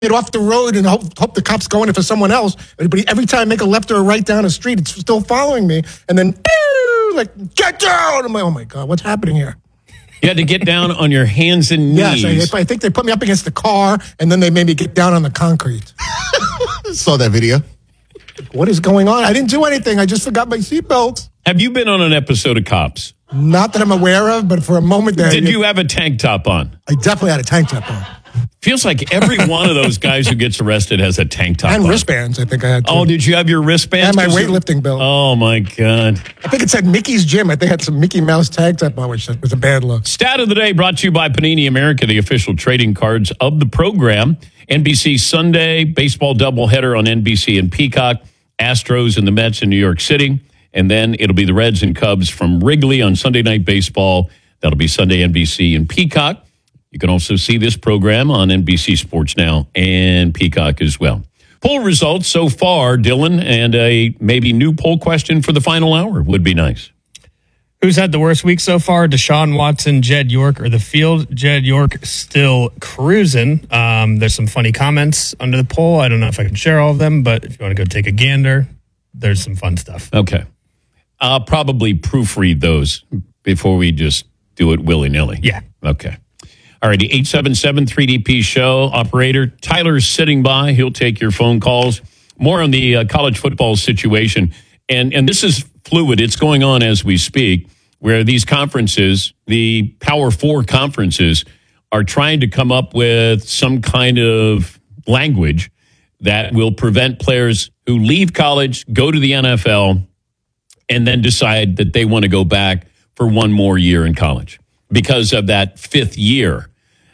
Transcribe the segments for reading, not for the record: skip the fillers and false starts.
it off the road and hope the cop's going for someone else. But every time I make a left or a right down the street, it's still following me. And then, like, get down! I'm like, oh my God, what's happening here? You had to get down on your hands and knees. Yes, I think they put me up against the car, and then they made me get down on the concrete. Saw that video. What is going on? I didn't do anything. I just forgot my seatbelt. Have you been on an episode of Cops? Not that I'm aware of, but for a moment there. Did you have a tank top on? I definitely had a tank top on. Feels like every one of those guys who gets arrested has a tank top and on. wristbands, I think I had too. Oh, did you have your wristbands? And my weightlifting belt. Oh, my God. I think it said Mickey's Gym. I think I had some Mickey Mouse tank top on, which was a bad look. Stat of the day brought to you by Panini America, the official trading cards of the program. NBC Sunday, baseball doubleheader on NBC and Peacock. Astros and the Mets in New York City. And then it'll be the Reds and Cubs from Wrigley on Sunday Night Baseball. That'll be Sunday NBC and Peacock. You can also see this program on NBC Sports Now and Peacock as well. Poll results so far, Dylan, and a maybe new poll question for the final hour would be nice. Who's had the worst week so far? Deshaun Watson, Jed York, or the field? Jed York still cruising. There's some funny comments under the poll. I don't know if I can share all of them, but if you want to go take a gander, there's some fun stuff. Okay. I'll probably proofread those before we just do it willy-nilly. Yeah. Okay. All righty, 877-3DP show. Operator Tyler's sitting by. He'll take your phone calls. More on the college football situation. And this is fluid. It's going on as we speak, where these conferences, the Power Four conferences, are trying to come up with some kind of language that will prevent players who leave college, go to the NFL, and then decide that they want to go back for one more year in college because of that fifth year.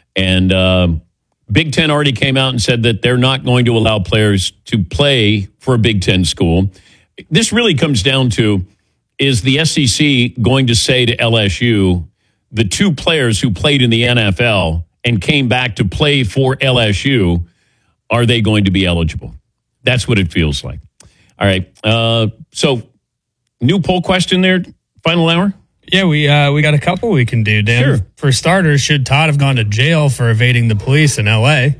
And Big Ten already came out and said that they're not going to allow players to play for a Big Ten school. This really comes down to, is the SEC going to say to LSU, the two players who played in the NFL and came back to play for LSU, are they going to be eligible? That's what it feels like. All right. So new poll question there, final hour? Yeah, we got a couple we can do, Dan. Sure. For starters, should Todd have gone to jail for evading the police in L.A.?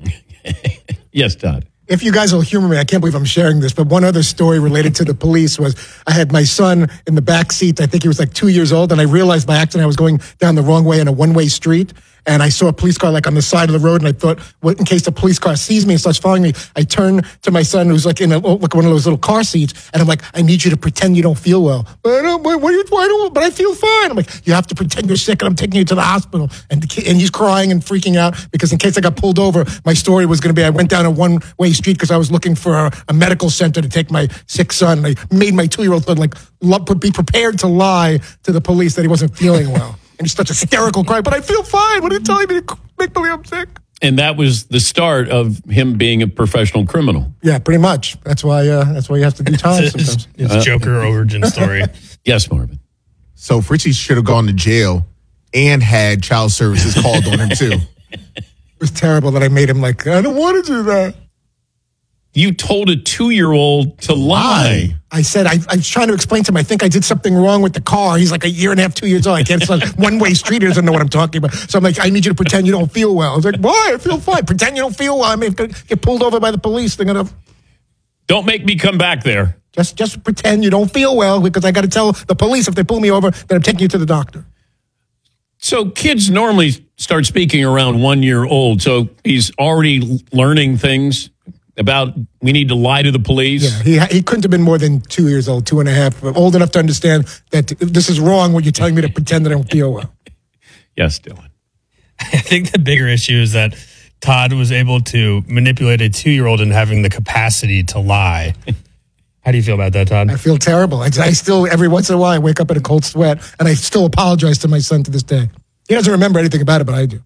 Yes, Todd. If you guys will humor me, I can't believe I'm sharing this, but one other story related to the police was I had my son in the back seat. I think he was like 2 years old, and I realized by accident I was going down the wrong way in a one-way street. And I saw a police car like on the side of the road, and I thought, well, in case the police car sees me and starts following me, I turn to my son who's like in like one of those little car seats, and I'm like, I need you to pretend you don't feel well. But I feel fine. I'm like, you have to pretend you're sick, and I'm taking you to the hospital. And he's crying and freaking out because in case I got pulled over, my story was going to be I went down a one-way street because I was looking for a medical center to take my sick son. And I made my 2-year-old son be prepared to lie to the police that he wasn't feeling well. And he starts hysterical crying, but I feel fine. What are you telling me to make believe I'm sick? And that was the start of him being a professional criminal. Yeah, pretty much. That's why you have to do time sometimes. It's Joker origin story. Yes, Marvin. So Fritchie should have gone to jail and had child services called on him too. It was terrible that I made him like, I don't want to do that. You told a 2-year-old to lie. I said, I was trying to explain to him, I think I did something wrong with the car. He's like a year and a half, 2 years old. I can't, it's like one-way street. He doesn't know what I'm talking about. So I'm like, I need you to pretend you don't feel well. I was like, why? I feel fine. Pretend you don't feel well. I mean, get pulled over by the police. They're going to... Don't make me come back there. Just pretend you don't feel well because I got to tell the police if they pull me over that I'm taking you to the doctor. So kids normally start speaking around 1 year old. So he's already learning things about we need to lie to the police. Yeah, he couldn't have been more than 2 years old, 2.5, old enough to understand that this is wrong when you're telling me to pretend that I don't feel well. Yes, Dylan. I think the bigger issue is that Todd was able to manipulate a 2-year-old into having the capacity to lie. How do you feel about that, Todd? I feel terrible. I still, every once in a while, I wake up in a cold sweat, and I still apologize to my son to this day. He doesn't remember anything about it, but I do.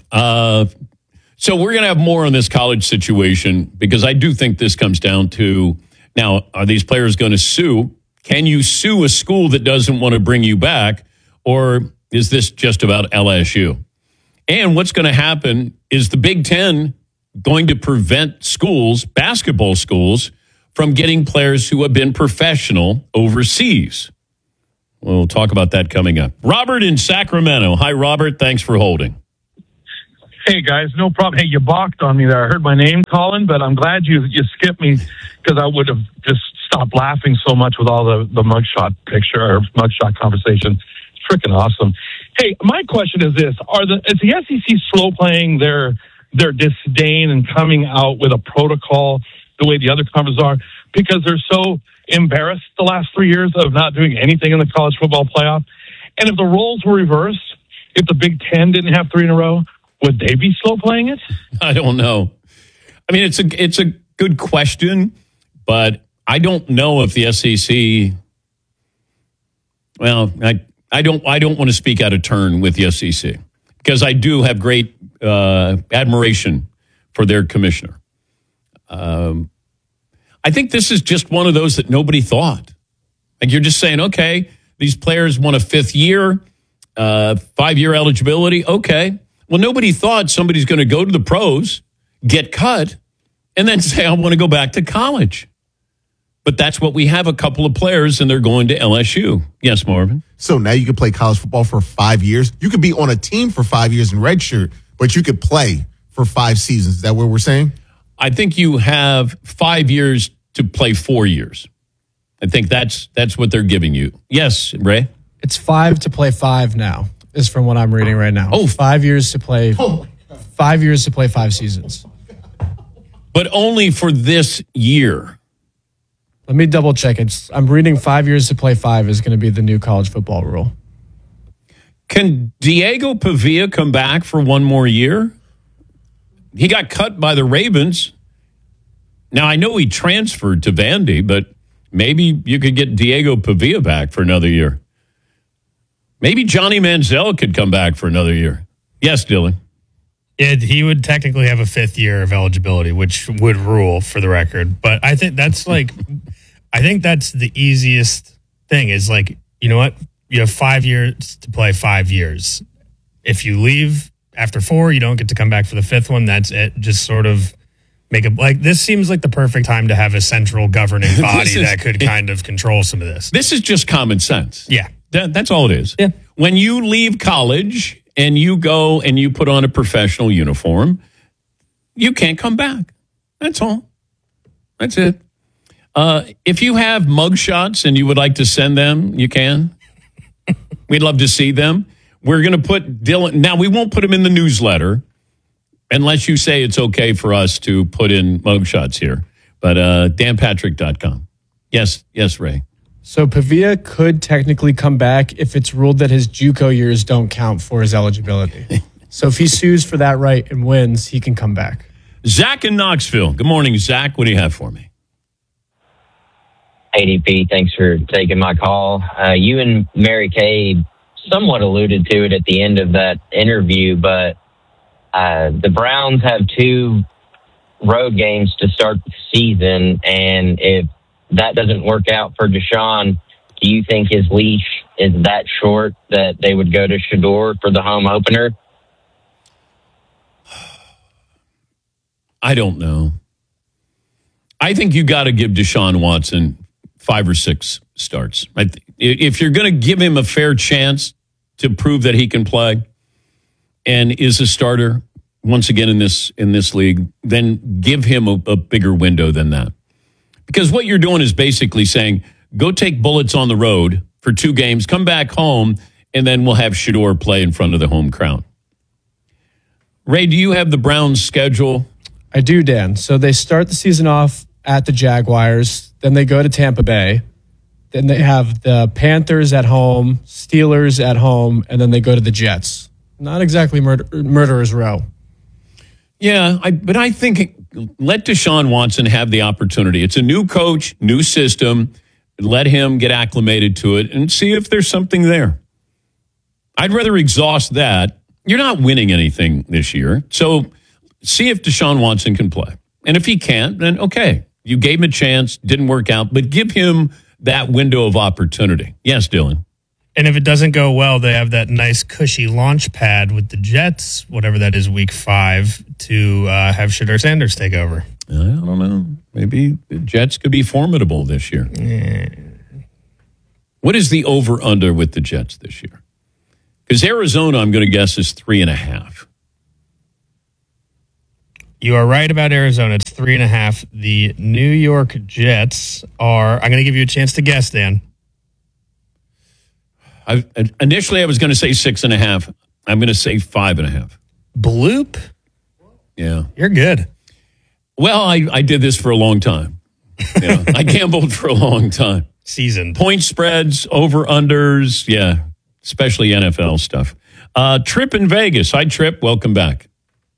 So we're going to have more on this college situation because I do think this comes down to, now, are these players going to sue? Can you sue a school that doesn't want to bring you back? Or is this just about LSU? And what's going to happen is the Big Ten going to prevent schools, basketball schools, from getting players who have been professional overseas? We'll talk about that coming up. Robert in Sacramento. Hi, Robert. Thanks for holding. Hey, guys, no problem. Hey, you balked on me there. I heard my name calling, but I'm glad you skipped me because I would have just stopped laughing so much with all the mugshot picture or mugshot conversation. It's freaking awesome. Hey, my question is this. Is the SEC slow playing their disdain and coming out with a protocol the way the other conferences are because they're so embarrassed the last 3 years of not doing anything in the college football playoff? And if the roles were reversed, if the Big Ten didn't have 3 in a row, would they be slow playing it? I don't know. I mean, it's a good question, but I don't know if the SEC. Well, I don't want to speak out of turn with the SEC because I do have great admiration for their commissioner. I think this is just one of those that nobody thought. Like you're just saying, okay, these players want a 5th year, 5-year eligibility. Okay. Well, nobody thought somebody's going to go to the pros, get cut, and then say, I want to go back to college. But that's what we have, a couple of players, and they're going to LSU. Yes, Marvin? So now you can play college football for 5 years. You could be on a team for 5 years in redshirt, but you could play for 5 seasons. Is that what we're saying? I think you have 5 years to play 4 years. I think that's what they're giving you. Yes, Ray? It's 5 to play 5 now, is from what I'm reading right now. Oh. 5 years to play. 5 years to play 5 seasons. But only for this year. Let me double check. I'm reading 5 years to play 5 is going to be the new college football rule. Can Diego Pavia come back for 1 more year? He got cut by the Ravens. Now, I know he transferred to Vandy, but maybe you could get Diego Pavia back for another year. Maybe Johnny Manziel could come back for another year. Yes, Dylan. He would technically have a 5th year of eligibility, which would rule for the record. But I think that's the easiest thing is like, you know what? You have 5 years to play 5 years. If you leave after 4, you don't get to come back for the 5th one. That's it. Just sort of make it like this seems like the perfect time to have a central governing body that could kind of control some of this. This is just common sense. Yeah. That's all it is. Yeah. When you leave college and you go and you put on a professional uniform, you can't come back. That's all. That's it. If you have mugshots and you would like to send them, you can. We'd love to see them. We're going to put Dylan. Now, we won't put him in the newsletter unless you say it's okay for us to put in mugshots here. But danpatrick.com. Yes, Ray. So Pavia could technically come back if it's ruled that his JUCO years don't count for his eligibility. So if he sues for that right and wins, he can come back. Zach in Knoxville. Good morning, Zach. What do you have for me? ADP, thanks for taking my call. You and Mary Kay somewhat alluded to it at the end of that interview, but the Browns have 2 road games to start the season, and if that doesn't work out for Deshaun, do you think his leash is that short that they would go to Shedeur for the home opener? I don't know. I think you got to give Deshaun Watson 5 or 6 starts. If you're going to give him a fair chance to prove that he can play and is a starter once again in this league, then give him a bigger window than that. Because what you're doing is basically saying, go take bullets on the road for 2 games, come back home, and then we'll have Shedeur play in front of the home crowd. Ray, do you have the Browns' schedule? I do, Dan. So they start the season off at the Jaguars, then they go to Tampa Bay, then they have the Panthers at home, Steelers at home, and then they go to the Jets. Not exactly murderer's row. Yeah, but I think let Deshaun Watson have the opportunity. It's a new coach, new system. Let him get acclimated to it and see if there's something there. I'd rather exhaust that. You're not winning anything this year. So see if Deshaun Watson can play. And if he can't, then okay. You gave him a chance, didn't work out, but give him that window of opportunity. Yes, Dylan. And if it doesn't go well, they have that nice cushy launch pad with the Jets, whatever that is, week 5, to have Shedeur Sanders take over. I don't know. Maybe the Jets could be formidable this year. Yeah. What is the over-under with the Jets this year? Because Arizona, I'm going to guess, is 3.5. You are right about Arizona. It's 3.5. The New York Jets are. I'm going to give you a chance to guess, Dan. Initially, I was going to say 6.5. I'm going to say 5.5. Bloop. Yeah. You're good. Well, I did this for a long time. Yeah. I gambled for a long time. Seasoned. Point spreads, over-unders. Yeah. Especially NFL stuff. Trip in Vegas. Hi, Trip. Welcome back.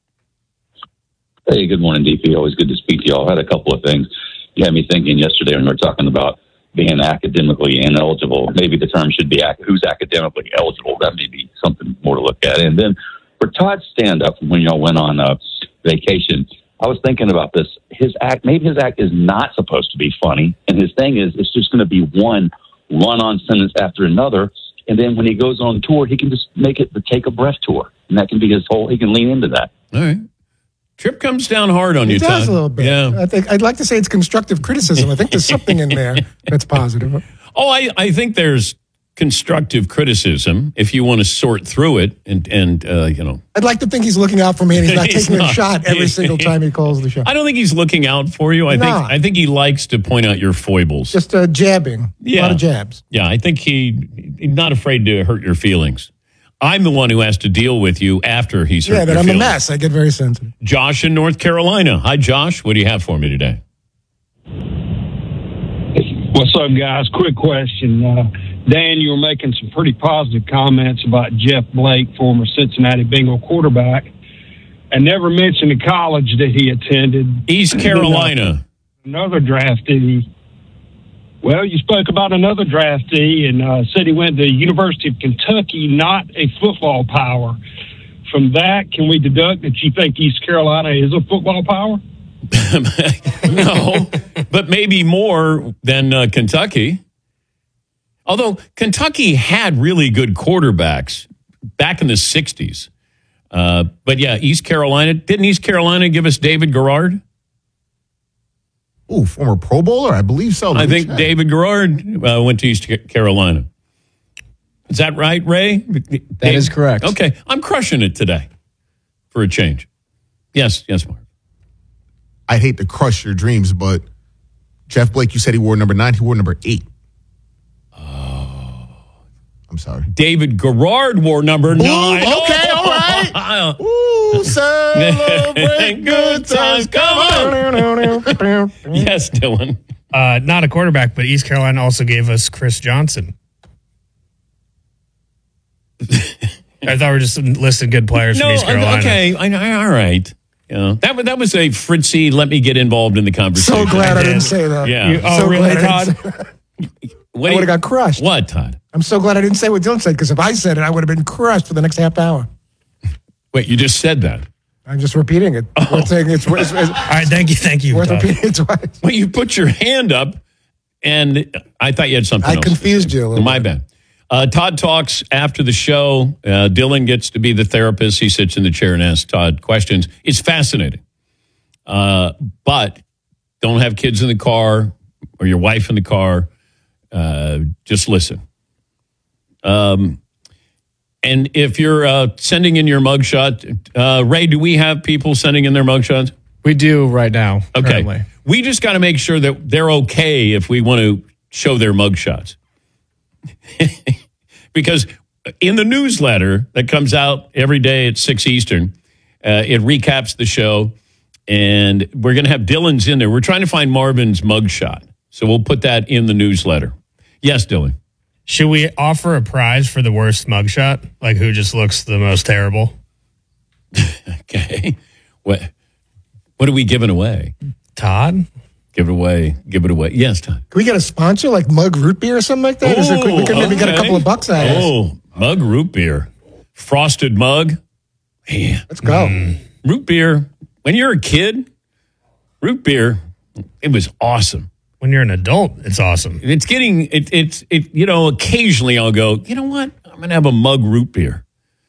Hey, good morning, DP. Always good to speak to y'all. I had a couple of things. You had me thinking yesterday when we were talking about being academically ineligible. Maybe the term should be who's academically eligible. That may be something more to look at. And then for Todd's stand-up when y'all went on vacation, I was thinking about this. Maybe his act is not supposed to be funny, and his thing is it's just going to be one run-on sentence after another. And then when he goes on tour, he can just make it the Take a Breath tour, and that can be his whole. He can lean into that. All right. Trip comes down hard on you, It does Todd. a little bit. Yeah. I think I'd like to say it's constructive criticism. I think there's something in there that's positive. Oh, I think there's constructive criticism if you want to sort through it and you know. I'd like to think he's looking out for me and he's not He's taking not. a shot every single time he calls the shot. I don't think he's looking out for you. I think he likes to point out your foibles. Just jabbing. Yeah. A lot of jabs. Yeah, I think he's not afraid to hurt your feelings. I'm the one who has to deal with you after he's hurt Yeah, your that I'm feelings. a mess. I get very sensitive. Josh in North Carolina. Hi, Josh. What do you have for me today? What's up, guys? Quick question. Dan, you were making some pretty positive comments about Jeff Blake, former Cincinnati Bengal quarterback, and never mentioned the college that he attended. East Carolina. Another draftee. Well, you spoke about another draftee and said he went to the University of Kentucky, not a football power. From that, can we deduct that you think East Carolina is a football power? No, but maybe more than Kentucky. Although Kentucky had really good quarterbacks back in the 60s. But yeah, East Carolina. Didn't East Carolina give us David Garrard? Ooh, former Pro Bowler? I believe so. I think David Garrard went to East Carolina. Is that right, Ray? That is correct. Okay, I'm crushing it today for a change. Yes, Mark. I hate to crush your dreams, but Jeff Blake, you said he wore number 9. He wore number 8. Oh. I'm sorry. David Garrard wore number 9. Okay, all right. Ooh, celebrate good times. Come on. Yes, Dylan. Not a quarterback, but East Carolina also gave us Chris Johnson. I thought we were just listing good players from East Carolina. Okay, all right. Yeah, that was a Fritzy. Let me get involved in the conversation. So glad I didn't say that. Yeah. So really, glad I Todd? didn't say- What I do would have got crushed. What, Todd? I'm so glad I didn't say what Dylan said, because if I said it, I would have been crushed for the next half hour. Wait, you just said that. I'm just repeating it. I'm saying it's All right, thank you. worth Todd. repeating it twice. Well, you put your hand up, and I thought you had something I else. confused you a little My bit. bad. Todd talks after the show. Dylan gets to be the therapist. He sits in the chair and asks Todd questions. It's fascinating. But don't have kids in the car or your wife in the car. Just listen. And if you're sending in your mugshot, Ray, do we have people sending in their mugshots? We do right now. Okay. Currently. We just got to make sure that they're okay if we want to show their mugshots. Because in the newsletter that comes out every day at 6 Eastern, it recaps the show, and we're going to have Dylan's in there. We're trying to find Marvin's mugshot, so we'll put that in the newsletter. Yes, Dylan. Should we offer a prize for the worst mugshot? Like who just looks the most terrible? Okay. What are we giving away? Todd? Give it away. Yes, Todd. Can we get a sponsor like Mug Root Beer or something like that? We could maybe get a couple of bucks out of this. Oh, Mug root beer. Frosted mug. Man. Let's go. Root beer. When you're a kid, root beer, it was awesome. When you're an adult, it's awesome. It's getting, occasionally I'll go, you know what? I'm going to have a mug root beer.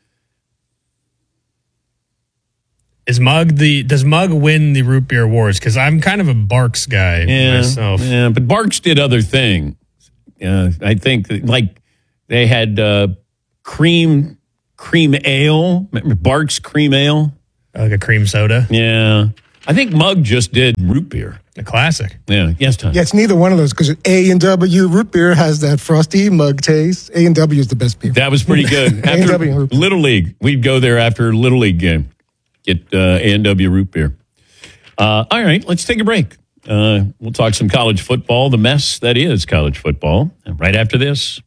Does Mug win the root beer awards? Because I'm kind of a Barks guy myself. Yeah, but Barks did other things. I think like they had cream ale. Remember Barks cream ale? Like a cream soda. Yeah. I think Mug just did root beer. A classic. Yeah. Yes, Tom. Yeah, it's neither one of those because A&W root beer has that frosty mug taste. A&W is the best beer. That was pretty good. After A&W root beer. Little League, we'd go there after Little League game. Get A&W root beer. All right, let's take a break. We'll talk some college football, the mess that is college football. And right after this,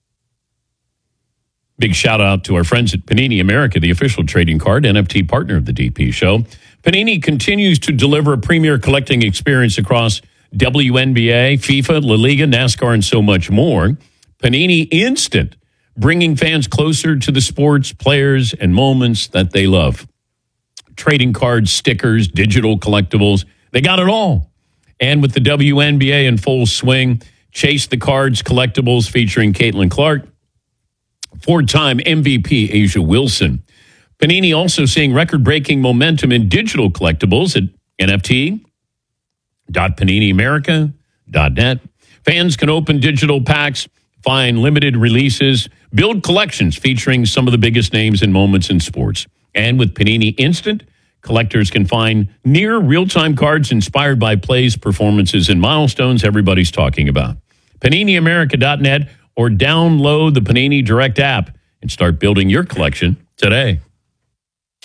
big shout out to our friends at Panini America, the official trading card NFT partner of the DP Show. Panini continues to deliver a premier collecting experience across WNBA, FIFA, La Liga, NASCAR, and so much more. Panini Instant, bringing fans closer to the sports, players, and moments that they love. Trading cards, stickers, digital collectibles, they got it all. And with the WNBA in full swing, chase the cards collectibles featuring Caitlin Clark, four-time MVP Asia Wilson. Panini also seeing record-breaking momentum in digital collectibles at NFT.PaniniAmerica.net. Fans can open digital packs, find limited releases, build collections featuring some of the biggest names and moments in sports. And with Panini Instant, collectors can find near real-time cards inspired by plays, performances, and milestones everybody's talking about. PaniniAmerica.net or download the Panini Direct app and start building your collection today.